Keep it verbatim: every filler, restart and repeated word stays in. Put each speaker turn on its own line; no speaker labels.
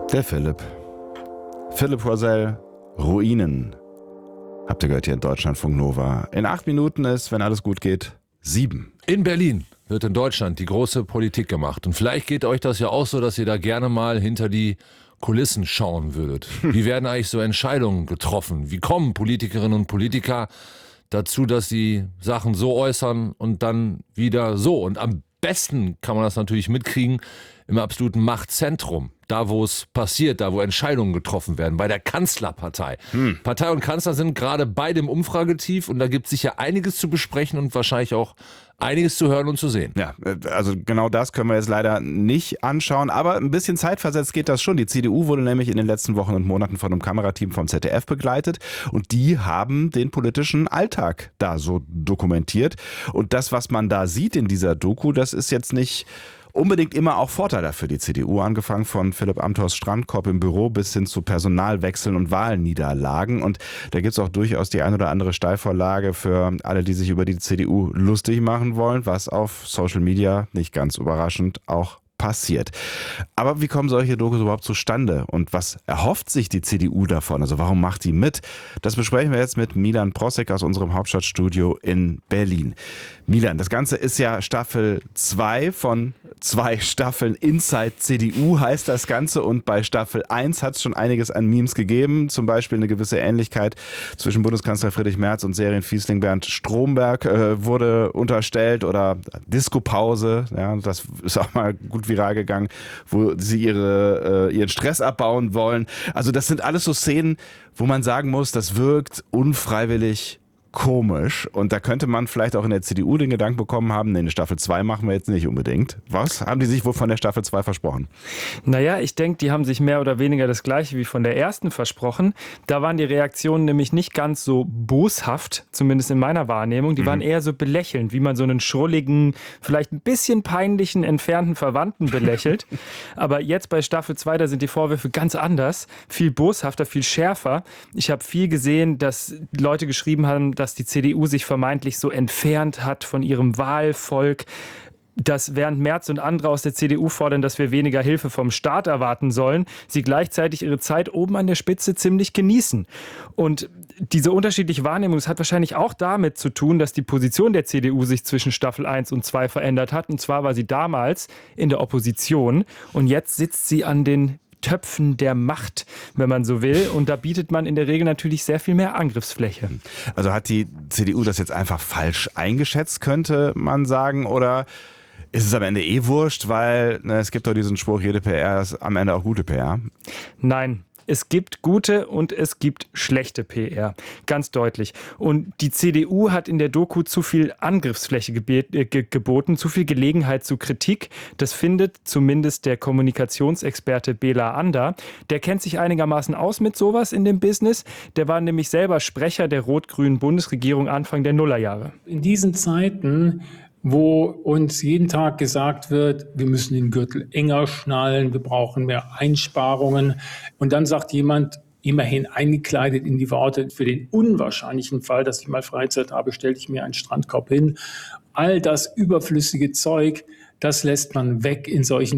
Der Philipp. Philipp Rosell, Ruinen. Habt ihr gehört hier in Deutschlandfunk Nova. In acht Minuten ist, wenn alles gut geht, sieben.
In Berlin wird in Deutschland die große Politik gemacht. Und vielleicht geht euch das ja auch so, dass ihr da gerne mal hinter die Kulissen schauen würdet. Wie werden eigentlich so Entscheidungen getroffen? Wie kommen Politikerinnen und Politiker dazu, dass sie Sachen so äußern und dann wieder so? Und am besten kann man das natürlich mitkriegen im absoluten Machtzentrum. Da, wo es passiert, da, wo Entscheidungen getroffen werden, bei der Kanzlerpartei. Hm. Partei und Kanzler sind gerade beide im Umfragetief und da gibt es sicher einiges zu besprechen und wahrscheinlich auch einiges zu hören und zu sehen.
Ja, also genau das können wir jetzt leider nicht anschauen, aber ein bisschen zeitversetzt geht das schon. Die C D U wurde nämlich in den letzten Wochen und Monaten von einem Kamerateam vom Z D F begleitet und die haben den politischen Alltag da so dokumentiert. Und das, was man da sieht in dieser Doku, das ist jetzt nicht unbedingt immer auch Vorteile für die C D U, angefangen von Philipp Amthors Strandkorb im Büro bis hin zu Personalwechseln und Wahlniederlagen. Und da gibt es auch durchaus die ein oder andere Steilvorlage für alle, die sich über die C D U lustig machen wollen, was auf Social Media nicht ganz überraschend auch passiert. Aber wie kommen solche Dokus überhaupt zustande und was erhofft sich die C D U davon? Also warum macht die mit? Das besprechen wir jetzt mit Milan Prosek aus unserem Hauptstadtstudio in Berlin. Milan, das Ganze ist ja Staffel zwei von zwei Staffeln. Inside C D U heißt das Ganze und bei Staffel eins hat es schon einiges an Memes gegeben. Zum Beispiel eine gewisse Ähnlichkeit zwischen Bundeskanzler Friedrich Merz und Serienfiesling Bernd Stromberg äh, wurde unterstellt oder Disco-Pause. Ja, das ist auch mal gut viral gegangen, wo sie ihre, äh, ihren Stress abbauen wollen. Also das sind alles so Szenen, wo man sagen muss, das wirkt unfreiwillig komisch. Und da könnte man vielleicht auch in der C D U den Gedanken bekommen haben, nee, eine Staffel zwei machen wir jetzt nicht unbedingt. Was haben die sich wohl von der Staffel zwei versprochen?
Naja, ich denke, die haben sich mehr oder weniger das Gleiche wie von der ersten versprochen. Da waren die Reaktionen nämlich nicht ganz so boshaft, zumindest in meiner Wahrnehmung. Die mhm. waren eher so belächelnd, wie man so einen schrulligen, vielleicht ein bisschen peinlichen, entfernten Verwandten belächelt. Aber jetzt bei Staffel zwei, da sind die Vorwürfe ganz anders, viel boshafter, viel schärfer. Ich habe viel gesehen, dass Leute geschrieben haben, dass dass die C D U sich vermeintlich so entfernt hat von ihrem Wahlvolk, dass während Merz und andere aus der C D U fordern, dass wir weniger Hilfe vom Staat erwarten sollen, sie gleichzeitig ihre Zeit oben an der Spitze ziemlich genießen. Und diese unterschiedliche Wahrnehmung, das hat wahrscheinlich auch damit zu tun, dass die Position der C D U sich zwischen Staffel eins und zwei verändert hat. Und zwar war sie damals in der Opposition und jetzt sitzt sie an den Töpfen der Macht, wenn man so will. Und da bietet man in der Regel natürlich sehr viel mehr Angriffsfläche.
Also hat die C D U das jetzt einfach falsch eingeschätzt, könnte man sagen, oder ist es am Ende eh wurscht, weil ne, es gibt doch diesen Spruch, jede P R ist am Ende auch gute P R? Nein.
Es gibt gute und es gibt schlechte P R, ganz deutlich. Und die C D U hat in der Doku zu viel Angriffsfläche gebet, äh, ge- geboten, zu viel Gelegenheit zu Kritik. Das findet zumindest der Kommunikationsexperte Bela Ander. Der kennt sich einigermaßen aus mit sowas in dem Business. Der war nämlich selber Sprecher der rot-grünen Bundesregierung Anfang der Nullerjahre.
In diesen Zeiten, wo uns jeden Tag gesagt wird, wir müssen den Gürtel enger schnallen, wir brauchen mehr Einsparungen. Und dann sagt jemand, immerhin eingekleidet in die Worte, für den unwahrscheinlichen Fall, dass ich mal Freizeit habe, stelle ich mir einen Strandkorb hin. All das überflüssige Zeug, das lässt man weg in solchen